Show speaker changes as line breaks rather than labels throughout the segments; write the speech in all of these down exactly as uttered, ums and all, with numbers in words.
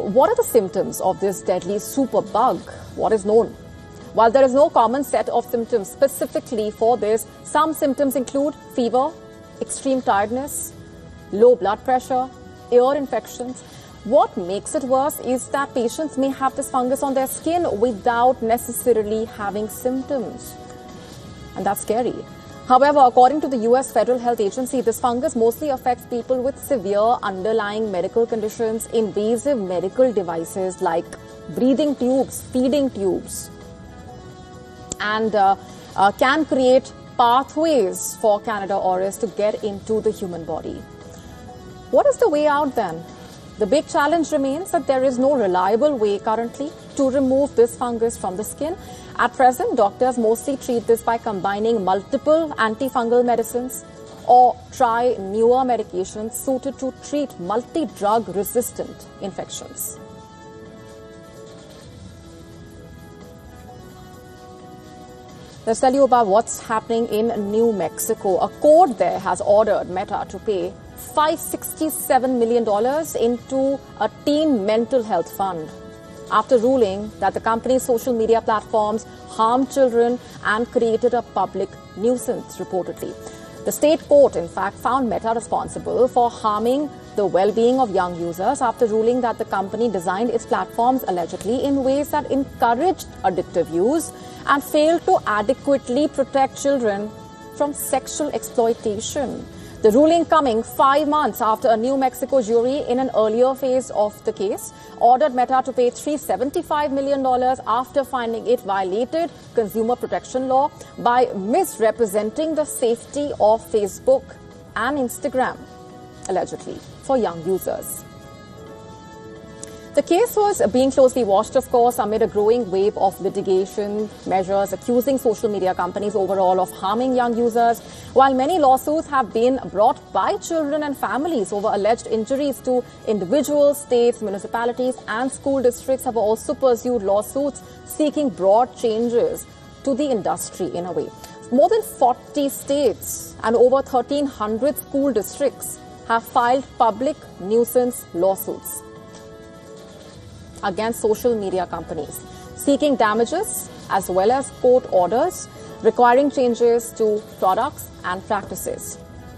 what are the symptoms of this deadly superbug? What is known? While there is no common set of symptoms specifically for this, some symptoms include fever, extreme tiredness, low blood pressure, ear infections. What makes it worse is that patients may have this fungus on their skin without necessarily having symptoms. And that's scary. However, according to the U S Federal Health Agency, this fungus mostly affects people with severe underlying medical conditions, invasive medical devices like breathing tubes, feeding tubes, and uh, uh, can create pathways for Candida auris to get into the human body. What is the way out then? The big challenge remains that there is no reliable way currently to remove this fungus from the skin. At present, doctors mostly treat this by combining multiple antifungal medicines or try newer medications suited to treat multi-drug resistant infections. Let's tell you about what's happening in New Mexico. A court there has ordered Meta to pay five hundred sixty-seven million dollars into a teen mental health fund after ruling that the company's social media platforms harm children and created a public nuisance, reportedly. The state court, in fact, found Meta responsible for harming the well-being of young users after ruling that the company designed its platforms allegedly in ways that encouraged addictive use and failed to adequately protect children from sexual exploitation. The ruling coming five months after a New Mexico jury in an earlier phase of the case ordered Meta to pay three hundred seventy-five million dollars after finding it violated consumer protection law by misrepresenting the safety of Facebook and Instagram, allegedly, for young users. The case was being closely watched, of course, amid a growing wave of litigation measures accusing social media companies overall of harming young users, while many lawsuits have been brought by children and families over alleged injuries to individuals. States, municipalities and school districts have also pursued lawsuits seeking broad changes to the industry in a way. More than forty states and over thirteen hundred school districts have filed public nuisance lawsuits against social media companies, seeking damages as well as court orders requiring changes to products and practices.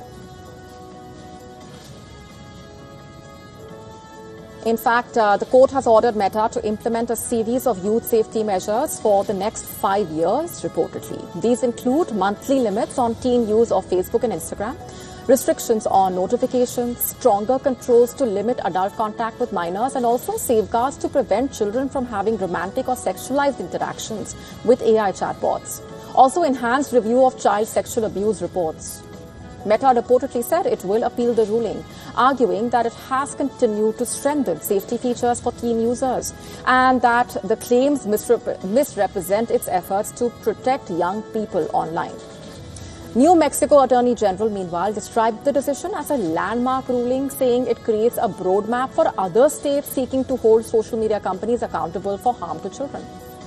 In fact, uh, the court has ordered Meta to implement a series of youth safety measures for the next five years, reportedly. These include monthly limits on teen use of Facebook and Instagram, restrictions on notifications, stronger controls to limit adult contact with minors, and also safeguards to prevent children from having romantic or sexualized interactions with A I chatbots. Also, enhanced review of child sexual abuse reports. Meta reportedly said it will appeal the ruling, arguing that it has continued to strengthen safety features for teen users and that the claims misrep- misrepresent its efforts to protect young people online. New Mexico Attorney General, meanwhile, described the decision as a landmark ruling, saying it creates a roadmap for other states seeking to hold social media companies accountable for harm to children.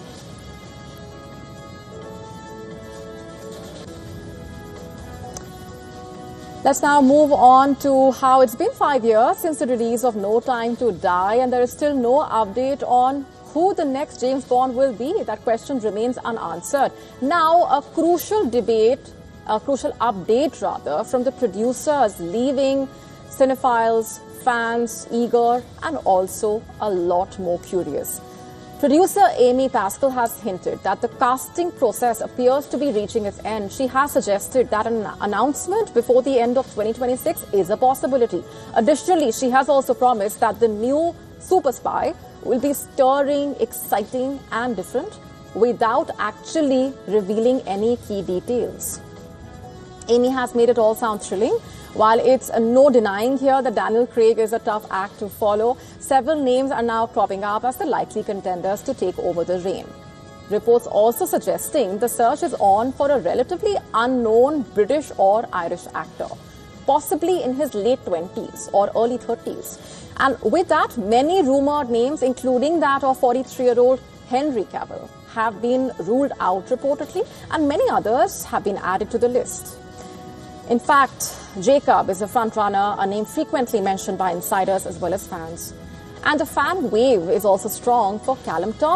Let's now move on to how it's been five years since the release of No Time to Die, and there is still no update on who the next James Bond will be. That question remains unanswered. Now, a crucial debate A crucial update, rather, from the producers, leaving cinephiles, fans eager and also a lot more curious. Producer Amy Pascal has hinted that the casting process appears to be reaching its end. She has suggested that an announcement before the end of twenty twenty-six is a possibility. Additionally, she has also promised that the new super spy will be stirring, exciting and different without actually revealing any key details. Amy has made it all sound thrilling. While it's no denying here that Daniel Craig is a tough act to follow, several names are now cropping up as the likely contenders to take over the reign. Reports also suggesting the search is on for a relatively unknown British or Irish actor, possibly in his late twenties or early thirties. And with that, many rumored names, including that of forty-three-year-old Henry Cavill, have been ruled out reportedly, and many others have been added to the list. In fact, Jacob is a frontrunner, a name frequently mentioned by insiders as well as fans. And the fan wave is also strong for Callum Turner.